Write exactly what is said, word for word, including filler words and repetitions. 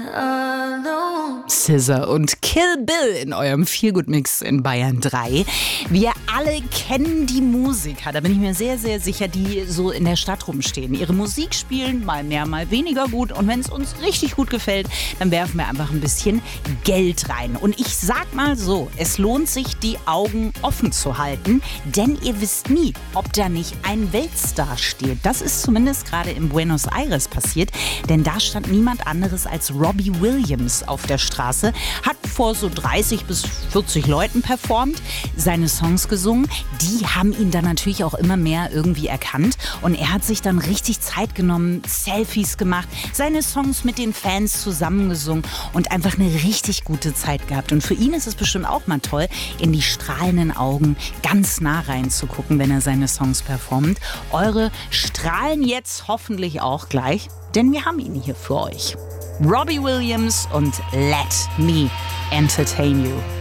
S Z A und Kill Bill in eurem Feelgood-Mix in Bayern drei. Wir alle kennen die Musiker, da bin ich mir sehr, sehr sicher, die so in der Stadt rumstehen. Ihre Musik spielen, mal mehr, mal weniger gut. Und wenn es uns richtig gut gefällt, dann werfen wir einfach ein bisschen Geld rein. Und ich sag mal so, es lohnt sich, die Augen offen zu halten, denn ihr wisst nie, ob da nicht ein Weltstar steht. Das ist zumindest gerade in Buenos Aires passiert, denn da stand niemand anderes als Robbie Williams auf der Straße, hat vor so dreißig bis vierzig Leuten performt, seine Songs gesungen. Die haben ihn dann natürlich auch immer mehr irgendwie erkannt und er hat sich dann richtig Zeit genommen, Selfies gemacht, seine Songs mit den Fans zusammengesungen und einfach eine richtig gute Zeit gehabt. Und für ihn ist es bestimmt auch mal toll, in die strahlenden Augen ganz nah reinzugucken, wenn er seine Songs performt. Eure strahlen jetzt hoffentlich auch gleich, denn wir haben ihn hier für euch. Robbie Williams und Let Me Entertain You.